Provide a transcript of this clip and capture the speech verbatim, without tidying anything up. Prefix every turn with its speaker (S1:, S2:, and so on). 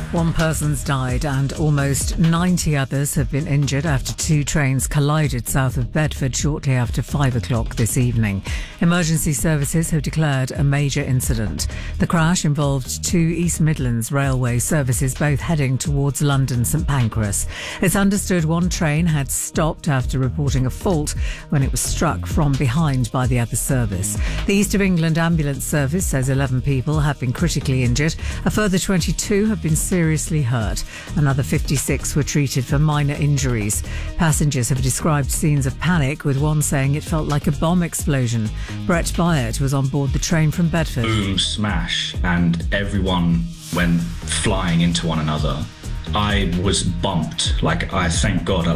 S1: One person's died and almost ninety others have been injured after two trains collided south of Bedford shortly after five o'clock this evening. Emergency services have declared a major incident. The crash involved two East Midlands Railway services, both heading towards London St Pancras. It's understood one train had stopped after reporting a fault when it was struck from behind by the other service. The East of England Ambulance Service says eleven people have been critically injured. A further twenty-two have been seriously hurt. Another fifty-six were treated for minor injuries. Passengers have described scenes of panic, with one saying it felt like a bomb explosion. Brett Byatt was on board the train from Bedford.
S2: Boom, smash, and everyone went flying into one another. I was bumped, like I thank God I